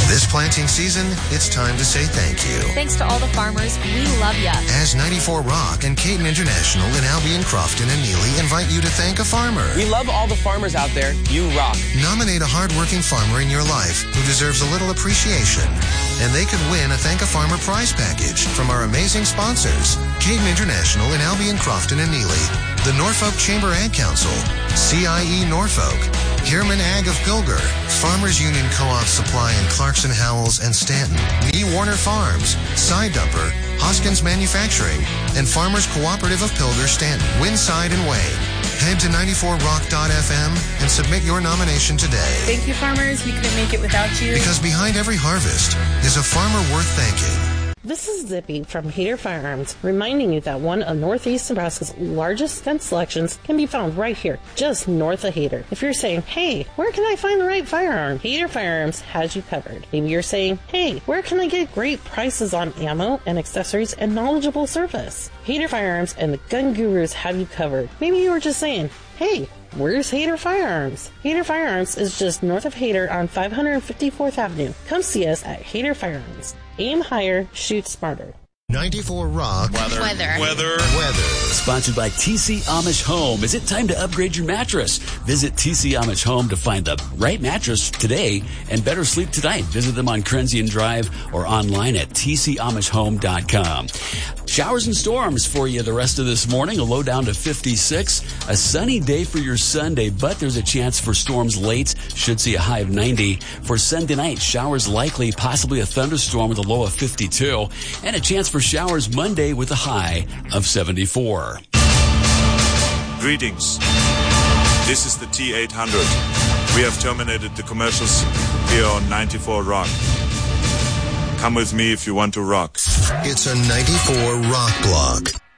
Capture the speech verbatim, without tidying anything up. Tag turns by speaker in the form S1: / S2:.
S1: This planting season, it's time to say thank you.
S2: Thanks to all the farmers. We love ya.
S1: As ninety-four Rock and Caton International in Albion, Crofton, and Neely invite you to thank a farmer.
S3: We love all the farmers out there. You rock.
S1: Nominate a hardworking farmer in your life who deserves a little appreciation. And they could win a Thank a Farmer prize package from our amazing sponsors. Caton International in Albion, Crofton, and Neely. The Norfolk Chamber Ag Council. C I E Norfolk. Hierman Ag of Pilger. Farmers Union Co-op Supply in Clarkson, Howells, and Stanton. Lee Warner Farms. Side Dumper. Hoskins Manufacturing. And Farmers Cooperative of Pilger, Stanton, Winside, and Wayne. Head to ninety-four rock dot f m and submit your nomination today.
S4: Thank you, farmers. We couldn't make it without you.
S1: Because behind every harvest is a farmer worth thanking.
S5: This is Zippy from Hayter Firearms, reminding you that one of Northeast Nebraska's largest gun selections can be found right here, just north of Hayter. If you're saying, hey, where can I find the right firearm? Hayter Firearms has you covered. Maybe you're saying, hey, where can I get great prices on ammo and accessories and knowledgeable service? Hayter Firearms and the Gun Gurus have you covered. Maybe you were just saying, hey, where's Hayter Firearms? Hayter Firearms is just north of Hayter on five hundred fifty-fourth Avenue. Come see us at Hayter Firearms. Aim higher, shoot smarter.
S1: ninety-four Rock.
S6: Weather.
S2: Weather.
S6: Weather.
S1: Weather.
S6: Sponsored by T C Amish Home. Is it time to upgrade your mattress? Visit T C Amish Home to find the right mattress today and better sleep tonight. Visit them on Krenzian Drive or online at t c amish home dot com. Showers and storms for you the rest of this morning. A low down to fifty-six. A sunny day for your Sunday, but there's a chance for storms late. Should see a high of ninety. For Sunday night, showers likely, possibly a thunderstorm with a low of fifty-two. And a chance for showers Monday with a high of seventy-four.
S7: Greetings. This is the T eight hundred. We have terminated the commercials here on ninety-four Rock. Come with me if you want to rock.
S1: It's a ninety-four Rock Block.